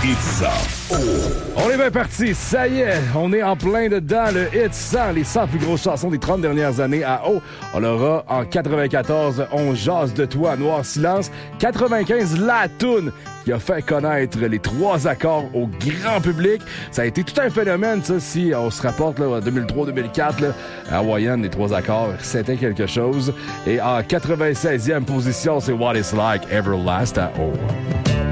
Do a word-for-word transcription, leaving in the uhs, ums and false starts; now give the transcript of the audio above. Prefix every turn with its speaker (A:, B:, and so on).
A: Hit cent. Oh.
B: On est bien parti, ça y est, on est en plein dedans, le Hit cent, les cent plus grosses chansons des trente dernières années à haut. On l'aura en quatre-vingt-quatorze, On jase de toi, Noir Silence. quatre-vingt-quinze, la toune qui a fait connaître les trois accords au grand public. Ça a été tout un phénomène, ça, si on se rapporte là, à deux mille trois deux mille quatre, là, à Hawaïenne, les trois accords, c'était quelque chose. Et en quatre-vingt-seizième position, c'est What It's Like, Everlast à haut.